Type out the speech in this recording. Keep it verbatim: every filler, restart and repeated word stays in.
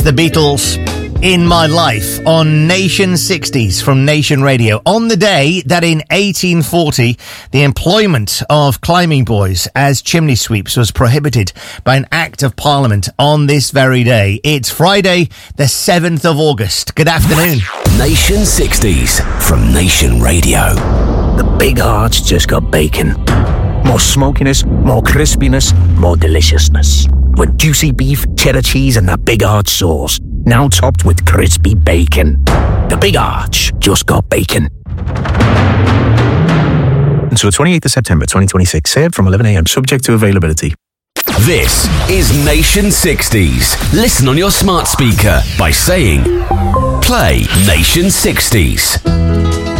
the Beatles, In My Life, on Nation sixties from Nation Radio. On the day that in eighteen forty, the employment of climbing boys as chimney sweeps was prohibited by an Act of Parliament on this very day. It's Friday, the seventh of August. Good afternoon. Nation sixties from Nation Radio. The Big Arch just got bacon. More smokiness, more crispiness, more deliciousness. With juicy beef, cheddar cheese and that Big Arch sauce. Now topped with crispy bacon. The Big Arch just got bacon. Until twenty-eighth of September twenty twenty-six. Served from eleven a.m. Subject to availability. This is Nation sixties. Listen on your smart speaker by saying, play Nation sixties.